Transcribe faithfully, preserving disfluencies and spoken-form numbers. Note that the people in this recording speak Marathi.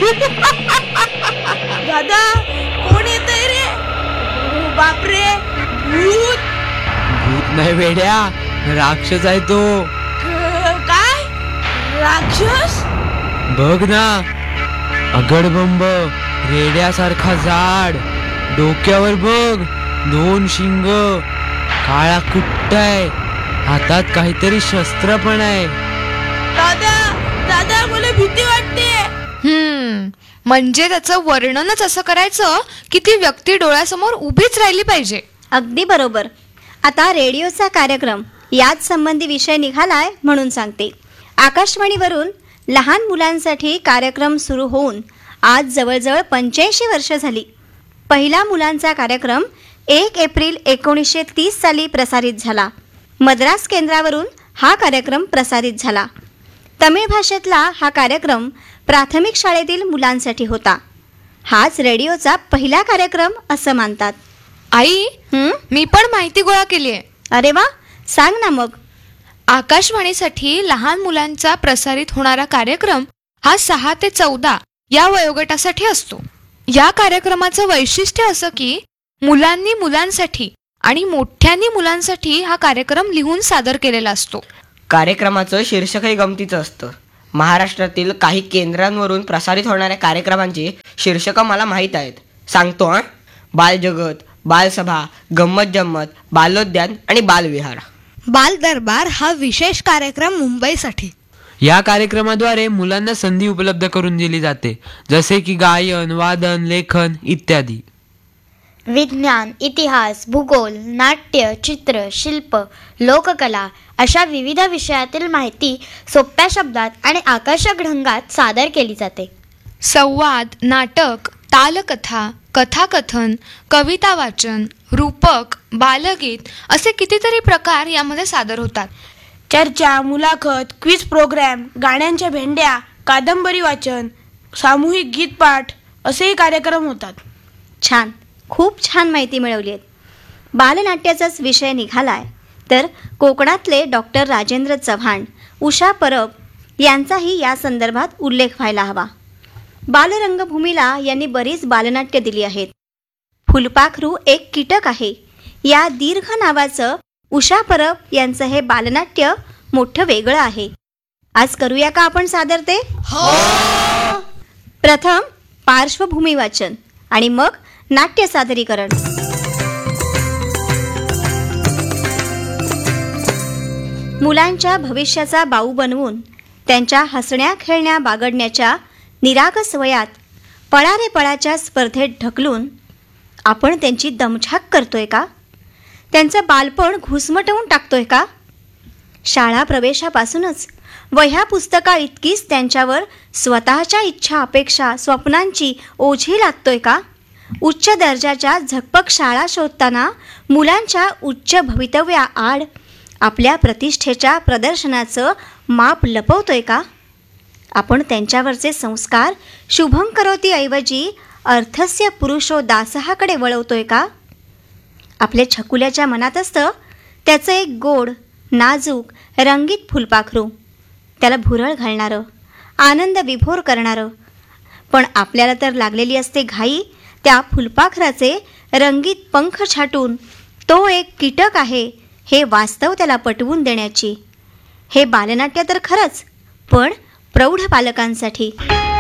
दादा कोण येतंय रे? बापरे, भूत. भूत नाही वेड्या, राक्षस आहे तो. काय राक्षस? बघ ना, अगडबंब रेड्यासारखा जाड, डोक्यावर बघ दोन शिंग, काळा कुट्ट आहे, हातात काहीतरी शस्त्र पण आहे. दादा दादा मला भीती वाटते. हम्म म्हणजे त्याचं वर्णनच असं करायचं की ती व्यक्ती डोळ्यासमोर उभीच राहिली पाहिजे. अगदी बरोबर. आता रेडिओचा कार्यक्रम याच संबंधी विषय निघालाय म्हणून सांगते. आकाशवाणीवरून लहान मुलांसाठी कार्यक्रम सुरू होऊन आज जवळजवळ पंच्याऐंशी वर्ष झाली. पहिला मुलांचा कार्यक्रम एक एप्रिल एकोणीसशे तीस साली प्रसारित झाला. मद्रास केंद्रावरून हा कार्यक्रम प्रसारित झाला. तमिळ भाषेतला हा कार्यक्रम प्राथमिक शाळेतील मुलांसाठी होता. हाच रेडिओचा पहिला कार्यक्रम असं मानतात. आई, मी पण माहिती गोळा केली आहे. अरे वा, सांग ना मग. आकाशवाणीसाठी लहान मुलांचा प्रसारित होणारा कार्यक्रम हा सहा ते चौदा या वयोगटासाठी असतो. या कार्यक्रमाचं वैशिष्ट्य असं की मुलांनी मुलांसाठी आणि मोठ्यांनी मुलांसाठी हा कार्यक्रम लिहून सादर केलेला असतो. कार्यक्रमाचं शीर्षकही गमतीचं असतं. महाराष्ट्रातील काही केंद्रांवरून प्रसारित होणाऱ्या कार्यक्रमांची शीर्षकं मला माहीत आहेत. सांगतो हां. बालजगत, बालसभा, गंमत जम्मत, बालोद्यान आणि बालविहार. बाल दरबार हा विशेष कार्यक्रम मुंबईसाठी. या कार्यक्रमाद्वारे मुलांना संधी उपलब्ध करून दिली जाते, जसे की गायन, वादन, लेखन इत्यादी. विज्ञान, इतिहास, भूगोल, नाट्य, चित्र, शिल्प, लोककला अशा विविध विषयातील माहिती सोप्या शब्दात आणि आकर्षक ढंगात सादर केली जाते. संवाद, नाटक, तालकथा, कथाकथन, कविता वाचन, रूपक, बालगीत असे कितीतरी प्रकार यामध्ये सादर होतात. चर्चा, मुलाखत, क्विज प्रोग्रॅम, गाण्यांच्या भेंड्या, कादंबरी वाचन, सामूहिक गीतपाठ असेही कार्यक्रम होतात. छान, खूप छान माहिती मिळवली आहे. बालनाट्याचाच विषय निघालाय तर कोकणातले डॉक्टर राजेंद्र चव्हाण, उषा परब यांचाही या संदर्भात उल्लेख व्हायला हवा. बालरंगभूमीला यांनी बरीच बालनाट्य दिली आहेत. फुलपाखरू एक कीटक आहे या दीर्घ नावाचं उषा परब यांचं हे बालनाट्य मोठं वेगळं आहे. आज करूया का आपण सादर ते? प्रथम पार्श्वभूमी वाचन आणि मग नाट्य सादरीकरण. मुलांच्या भविष्याचा बाऊ बनवून त्यांच्या हसण्या खेळण्या बागडण्याच्या निरागस वयात पळारे पळाच्या स्पर्धेत ढकलून आपण त्यांची दमछाक करतोय का? त्यांचं बालपण घुसमटवून टाकतोय का? शाळा प्रवेशापासूनच वह्या पुस्तका इतकीच त्यांच्यावर स्वतःच्या इच्छा, अपेक्षा, स्वप्नांची ओझी लागतोय का? उच्च दर्जाच्या झकपक शाळा शोधताना मुलांच्या उच्च भवितव्या आड आपल्या प्रतिष्ठेच्या प्रदर्शनाचं माप लपवतोय का? आपण त्यांच्यावरचे संस्कार शुभं करोती ऐवजी अर्थस्य पुरुषो दासहाकडे वळवतोय का? आपल्या छकुल्याच्या मनात असतं त्याचं एक गोड, नाजूक, रंगीत फुलपाखरू, त्याला भुरळ घालणारं, आनंद विभोर करणारं. पण आपल्याला तर लागलेली असते घाई त्या फुलपाखराचे रंगीत पंख छाटून तो एक कीटक आहे हे वास्तव त्याला पटवून देण्याची. हे बालनाट्य तर खरंच, पण प्रौढ पालकांसाठी.